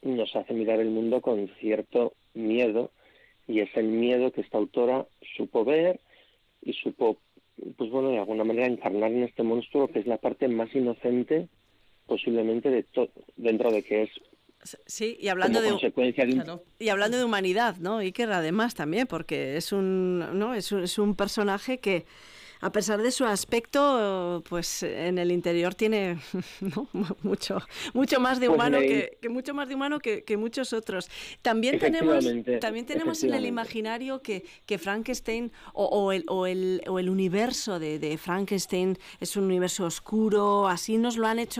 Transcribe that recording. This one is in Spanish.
nos hace mirar el mundo con cierto miedo, y es el miedo que esta autora supo ver y supo, pues bueno, de alguna manera encarnar en este monstruo, que es la parte más inocente posiblemente de todo, dentro de que es Sí, como consecuencia de un... claro, y hablando de humanidad, ¿no? Iker, además también, porque es un, ¿no? Es un personaje que, a pesar de su aspecto, pues en el interior tiene, ¿no? mucho más de Pues humano mucho más de humano que muchos otros. efectivamente, También tenemos en el efectivamente. imaginario que Frankenstein o el universo de Frankenstein es un universo oscuro, así nos lo han hecho